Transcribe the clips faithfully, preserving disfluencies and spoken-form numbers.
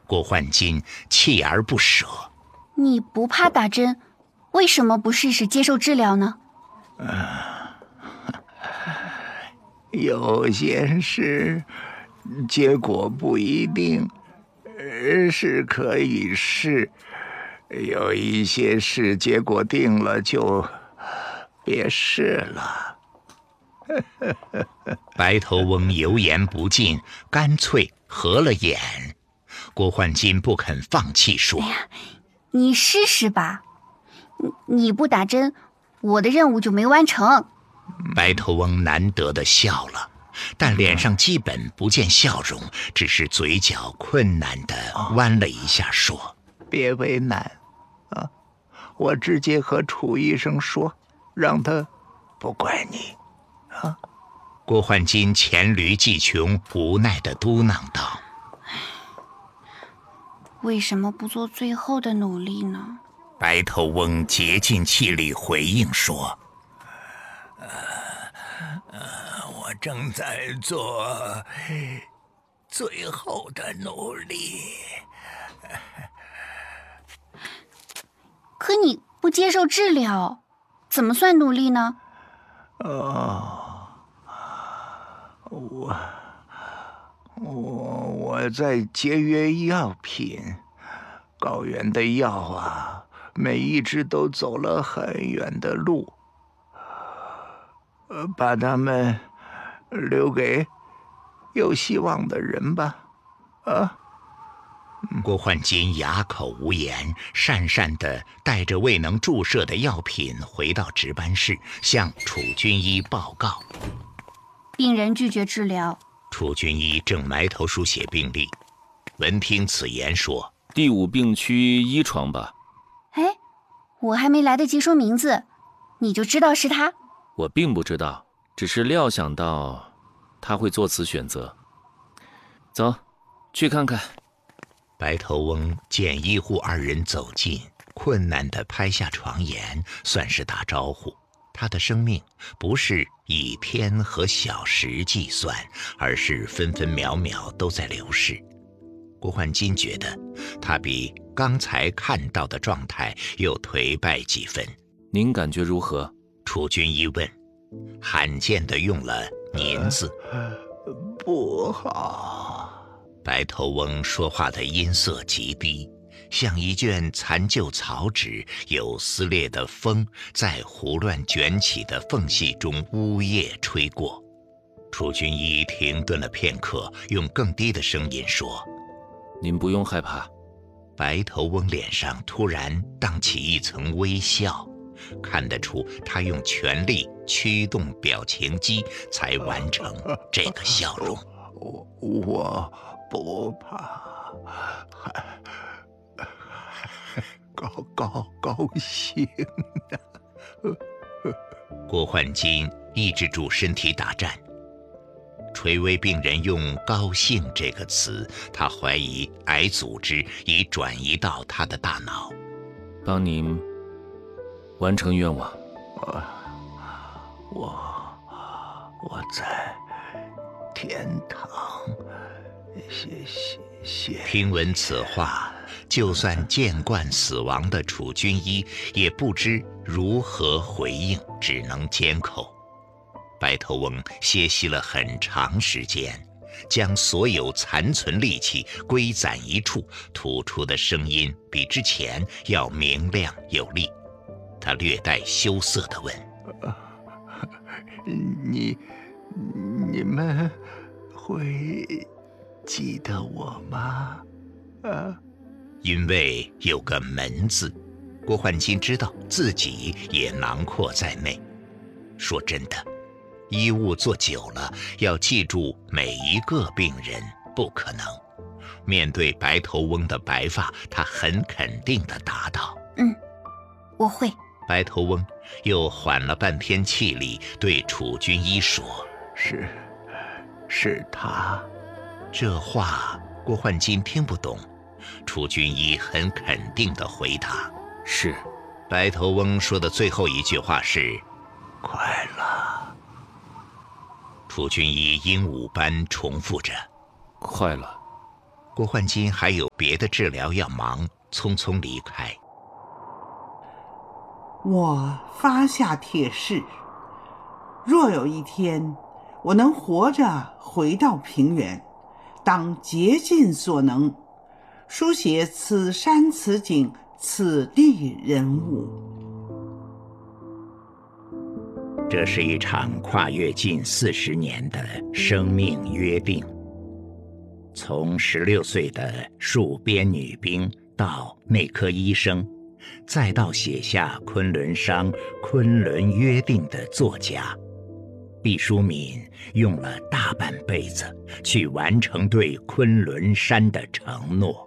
郭焕金锲而不舍。 你不怕打针，为什么不试试接受治疗呢？ 啊，有些事结果不一定是可以试，有一些事结果定了就别试了。 白头翁油盐不进，干脆合了眼。郭焕金不肯放弃，说：“ 哎呀，你试试吧，你不打针，我的任务就没完成。” 白头翁难得的笑了，但脸上基本不见笑容，只是嘴角困难地弯了一下，说：“ 别为难啊，我直接和楚医生说，让他不怪你啊。” 郭焕金黔驴技穷，无奈地嘟囔道：“ 为什么不做最后的努力呢？” 白头翁竭尽气力回应说：“ 呃呃，我正在做最后的努力。” 可你不接受治疗，怎么算努力呢？ 哦，我我我在节约药品，高原的药啊，每一支都走了很远的路，呃，把它们留给有希望的人吧，啊。 郭焕金哑口无言，讪讪地带着未能注射的药品回到值班室，向楚军医报告。 病人拒绝治疗。 楚军医正埋头书写病历，闻听此言，说：“ 第五病区一床吧。” 哎，我还没来得及说名字，你就知道是他？ 我并不知道，只是料想到他会做此选择。走，去看看。 白头翁见医护二人走近，困难地拍下床沿，算是打招呼。他的生命不是以天和小时计算，而是分分秒秒都在流逝。郭焕金觉得他比刚才看到的状态又颓败几分。 您感觉如何？ 楚军医问，罕见地用了您字。 不好。 白头翁说话的音色极低，像一卷残旧草纸，有撕裂的风在胡乱卷起的缝隙中呜咽吹过。楚军医停顿了片刻，用更低的声音说：“ 您不用害怕。” 白头翁脸上突然荡起一层微笑，看得出他用全力驱动表情肌才完成这个笑容。 我我不怕，还还高高高兴呢。 郭焕金抑制住身体打颤，垂危病人用“高兴”这个词，他怀疑癌组织已转移到他的大脑。 帮您完成愿望。 我我我在天堂，谢谢谢。 听闻此话，就算见惯死亡的楚军医也不知如何回应，只能缄口。白头翁歇息了很长时间，将所有残存力气归攒一处，吐出的声音比之前要明亮有力。他略带羞涩地问：“ 你你们会记得我吗？啊？” 因为有个门字，郭焕金知道自己也囊括在内。说真的，医务做久了，要记住每一个病人不可能。面对白头翁的白发，他很肯定地答道：“ 嗯，我会。” 白头翁又缓了半天气力，对楚军医说：“ 是，是他。” 这话郭焕金听不懂。楚军医很肯定地回答：“ 是。” 白头翁说的最后一句话是：“ 快了。” 楚军医鹦鹉般重复着：“ 快了。” 郭焕金还有别的治疗要忙，匆匆离开。 我发下帖誓，若有一天我能活着回到平原，当竭尽所能书写此山此景此地人物。 这是一场跨越近四十年的生命约定，从十六岁的戍边女兵到内科医生，再到写下昆仑商、昆仑约定的作家，毕淑敏用了大半辈子去完成对昆仑山的承诺。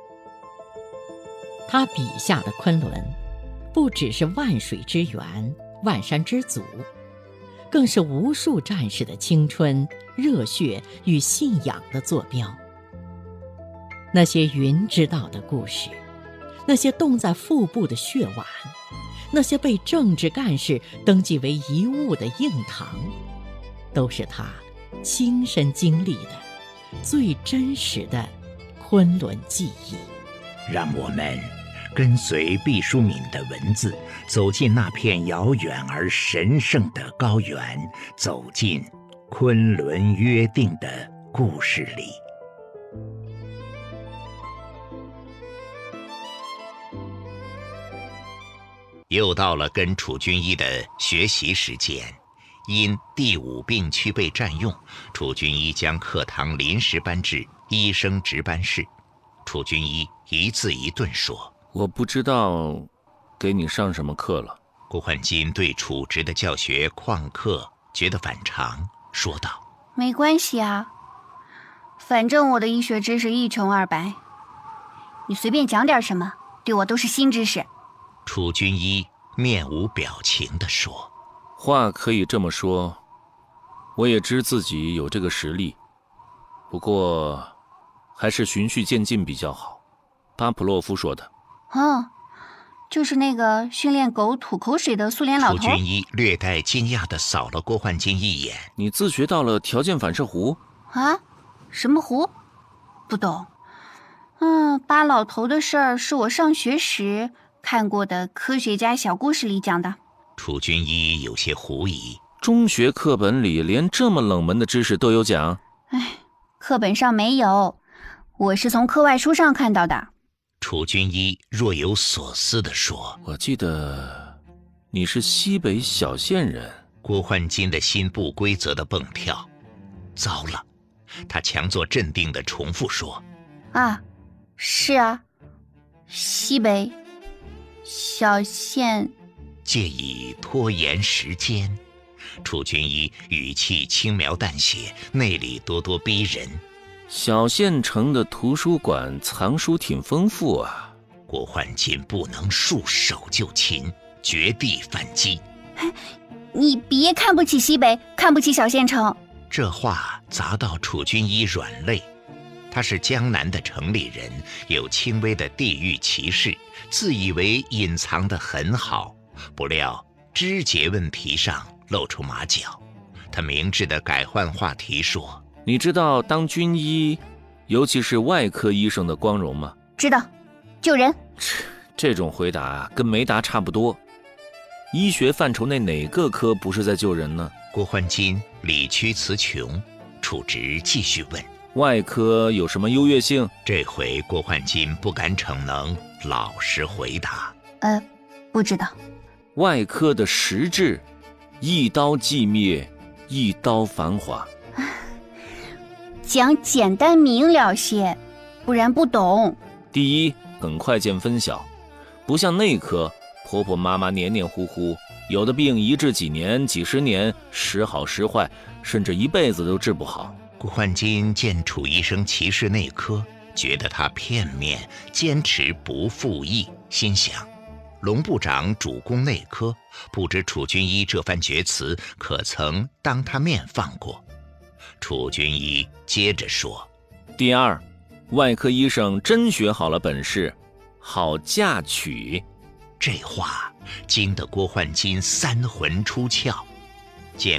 他笔下的昆仑，不只是万水之源、万山之祖，更是无数战士的青春、热血与信仰的坐标。那些云知道的故事，那些冻在腹部的血碗，那些被政治干事登记为遗物的硬糖，都是他亲身经历的最真实的昆仑记忆。 让我们跟随毕淑敏的文字，走进那片遥远而神圣的高原，走进昆仑约定的故事里。 又到了跟楚军医的学习时间，因第五病区被占用，楚军医将课堂临时搬至医生值班室。楚军医一字一顿说：“ 我不知道给你上什么课了。” 郭焕金对楚直的教学旷课觉得反常，说道：“ 没关系啊，反正我的医学知识一穷二白，你随便讲点什么，对我都是新知识。” 楚军医面无表情地说：“ 话可以这么说，我也知自己有这个实力，不过还是循序渐进比较好。巴甫洛夫说的。” 哦，就是那个训练狗吐口水的苏联老头。 楚军医略带惊讶地扫了郭焕金一眼：“ 你自学到了条件反射弧？ 啊？什么弧？不懂。嗯，巴老头的事儿是我上学时看过的科学家小故事里讲的。” 楚军医有些狐疑：“ 中学课本里连这么冷门的知识都有讲？” 哎，课本上没有，我是从课外书上看到的。 楚军医若有所思地说：“ 我记得你是西北小县人。” 郭焕金的心不规则地蹦跳。糟了，他强作镇定地重复说：“ 啊，是啊，西北小县。” 借以拖延时间，楚军医语气轻描淡写，内里咄咄逼人。 小县城的图书馆藏书挺丰富啊。 郭焕金不能束手就擒，绝地反击：“ 你别看不起西北，看不起小县城。” 这话砸到楚军医软肋。他是江南的城里人，有轻微的地域歧视，自以为隐藏得很好，不料肢节问题上露出马脚。他明智地改换话题说：“ 你知道当军医，尤其是外科医生的光荣吗？”“ 知道，救人。” 这种回答跟没答差不多。医学范畴内哪个科不是在救人呢？ 郭焕金理屈词穷。楚直继续问：“ 外科有什么优越性？” 这回郭焕金不敢逞能，老实回答：“ 呃，不知道。” 外科的实质，一刀即灭，一刀繁华。 讲简单明了些，不然不懂。 第一，很快见分晓，不像内科，婆婆妈妈黏黏糊糊，有的病一治几年、几十年，时好时坏，甚至一辈子都治不好。 郭焕金见楚医生歧视内科，觉得他片面，坚持不复议，心想：龙部长主攻内科，不知楚军医这番厥词可曾当他面放过。楚军医接着说：“ 第二，外科医生真学好了本事，好嫁娶。” 这话惊得郭焕金三魂出窍。